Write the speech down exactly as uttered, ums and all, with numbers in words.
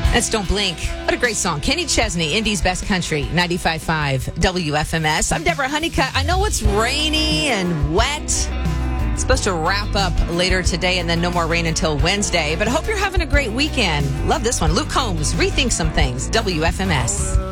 That's Don't Blink. What a great song. Kenny Chesney, Indy's Best Country, ninety-five point five W F M S. I'm Deborah Honeycutt. I know it's rainy and wet. It's supposed to wrap up later today and then no more rain until Wednesday. But I hope you're having a great weekend. Love this one. Luke Combs, Rethink Some Things, W F M S.